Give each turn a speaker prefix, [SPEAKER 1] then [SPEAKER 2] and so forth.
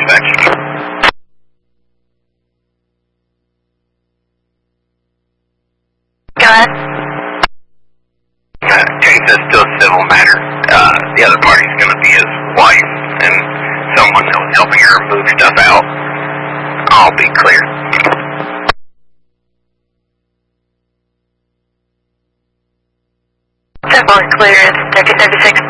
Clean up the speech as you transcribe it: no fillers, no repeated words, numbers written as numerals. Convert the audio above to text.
[SPEAKER 1] inspection.
[SPEAKER 2] Go ahead.
[SPEAKER 1] Case is still a civil matter. The other party's going to be his wife and someone that was helping her move stuff out. I'll be clear.
[SPEAKER 2] Simple and clear. It's 3036.